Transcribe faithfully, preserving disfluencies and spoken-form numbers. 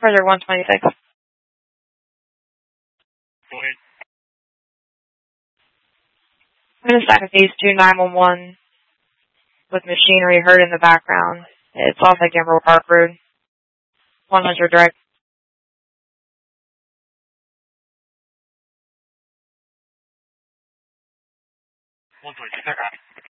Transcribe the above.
Further one twenty-six. Go ahead. I'm going to stack a phase two nine one one with machinery heard in the background. It's off like Emerald Park Road. one hundred direct. one twenty-six, I got it.